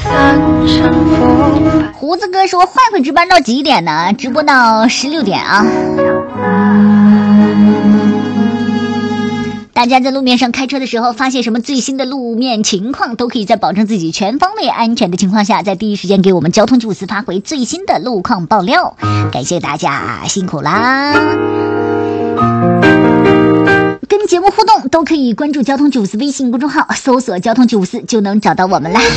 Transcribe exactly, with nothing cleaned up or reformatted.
胡子哥说坏会值班到几点呢？直播到十六点啊。大家在路面上开车的时候发现什么最新的路面情况，都可以在保证自己全方位安全的情况下，在第一时间给我们交通九五四发回最新的路况爆料。感谢大家辛苦啦。跟节目互动都可以关注交通九五四微信公众号，搜索交通九五四就能找到我们啦。